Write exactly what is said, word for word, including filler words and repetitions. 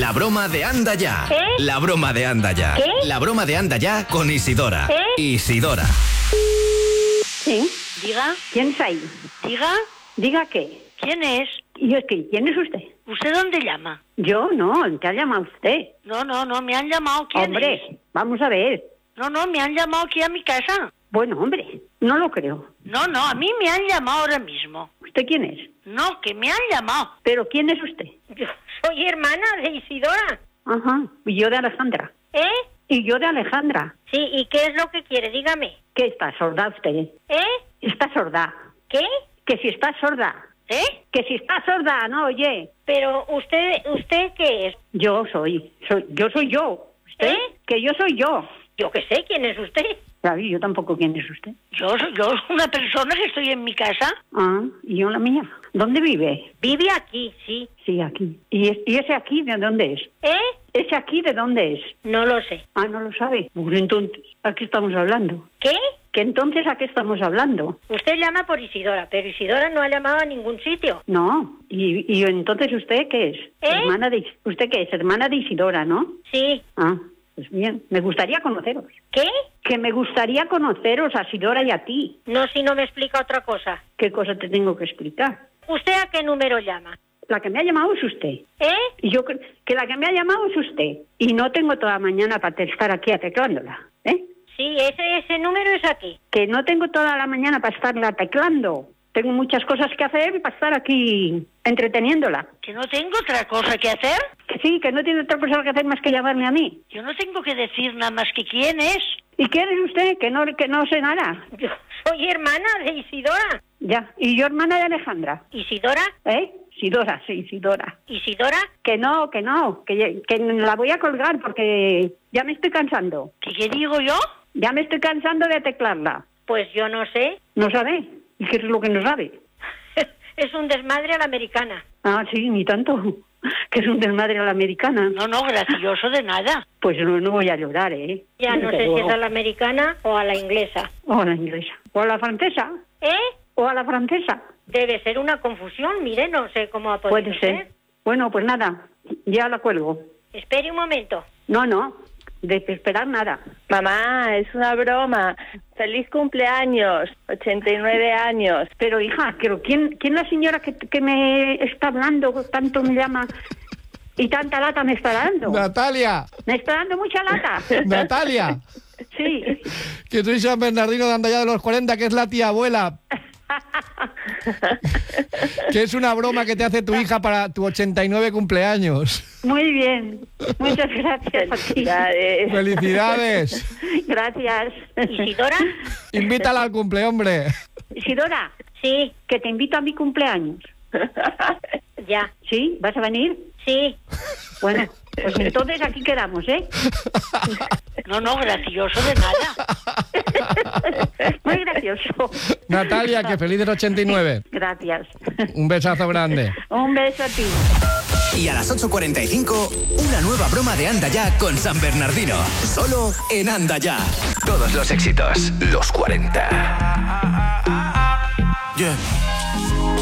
La broma de Anda Ya. ¿Qué? La broma de Anda Ya. ¿Qué? La broma de Anda Ya con Isidora. ¿Qué? Isidora. Sí. Diga, ¿Quién es ahí? diga, Diga qué. ¿quién es? ¿Y es que quién es usted? ¿Usted dónde llama? Yo no, ¿te ha llamado usted? No, no, no, me han llamado. ¿Quién Hombre, es? vamos a ver. No, no, me han llamado aquí a mi casa. Bueno, hombre, no lo creo. No, no, a mí me han llamado ahora mismo. ¿Usted quién es? No, que me han llamado. ¿Pero quién es usted? Yo soy hermana de Isidora. Ajá, y yo de Alejandra. ¿Eh? Y yo de Alejandra. Sí, ¿y qué es lo que quiere? Dígame. ¿Qué está sorda usted? ¿Eh? Está sorda. ¿Qué? Que si está sorda. ¿Eh? Que si está sorda, no oye. Pero usted, ¿usted qué es? Yo soy, soy yo soy yo. ¿Usted? ¿Eh? Que yo soy yo. Yo qué sé, ¿quién es usted? David, yo tampoco quién es usted. Yo soy yo, una persona que estoy en mi casa. Ah, y yo la mía. ¿Dónde vive? Vive aquí, sí. Sí, aquí. ¿Y, es- y ese aquí de dónde es? ¿Eh? ¿Ese aquí de dónde es? No lo sé. Ah, no lo sabe. Pues entonces, ¿a qué estamos hablando? ¿Qué? Que entonces, ¿a qué estamos hablando? Usted llama por Isidora, pero Isidora no ha llamado a ningún sitio. No. ¿Y, y entonces usted qué es? ¿Eh? Hermana de, Is- ¿Usted qué es? Hermana de Isidora, ¿no? Sí. Ah, pues bien. Me gustaría conoceros. ¿Qué? Que me gustaría conoceros a Isidora y a ti. No, si no me explica otra cosa. ¿Qué cosa te tengo que explicar? ¿Usted a qué número llama? La que me ha llamado es usted. ¿Eh? Y yo cre- que la que me ha llamado es usted. Y no tengo toda la mañana para estar aquí teclándola. ¿Eh? Sí, ese, ese número es aquí. Que no tengo toda la mañana para estarla teclando. Tengo muchas cosas que hacer para estar aquí entreteniéndola. ¿Que no tengo otra cosa que hacer? Que sí, que no tiene otra cosa que hacer más que llamarme a mí. Yo no tengo que decir nada más que quién es. ¿Y quién es usted? Que no, que no sé nada. Yo soy hermana de Isidora. Ya. Y yo hermana de Alejandra. ¿Isidora? ¿Eh? Isidora, sí, Isidora. ¿Isidora? Que no, que no, que, que la voy a colgar porque ya me estoy cansando. ¿Qué, qué digo yo? Ya me estoy cansando de teclarla. Pues yo no sé. ¿No sabe? ¿Y qué es lo que no sabe? Es un desmadre a la americana. Ah, sí, ni tanto. Que es un desmadre a la americana. No, no, gracioso de nada. Pues no, no voy a llorar, ¿eh? Ya no Desde sé si luego. es a la americana o a la inglesa. O a la inglesa. O a la francesa. ¿Eh? O a la francesa. Debe ser una confusión, mire, no sé cómo ha podido Puede ser. Bueno, pues nada, ya la cuelgo. Espere un momento. No, no, de esperar nada. Mamá, es una broma. Feliz cumpleaños, ochenta y nueve años. Pero hija, pero ¿quién, quién la señora que, que me está hablando, tanto me llama y tanta lata me está dando? Natalia, Me está dando mucha lata. Natalia, Sí. que soy San Bernardino de Andaya de los cuarenta, que es la tía abuela. Que es una broma que te hace tu hija para tu ochenta y nueve cumpleaños. Muy bien. Muchas gracias a ti. Felicidades. ¡Felicidades! Gracias. ¿Isidora? Invítala al cumple, hombre. Isidora, Sí, que te invito a mi cumpleaños. ya. ¿Sí? ¿Vas a venir? Sí. Bueno, pues entonces aquí quedamos, ¿eh? No, no, gracioso de nada. Muy gracioso. Natalia, que feliz del ochenta y nueve. Gracias. Un besazo grande. Un beso a ti. Y a las ocho cuarenta y cinco, una nueva broma de Anda Ya con San Bernardino. Solo en Anda Ya. Todos los éxitos, los cuarenta. Yeah.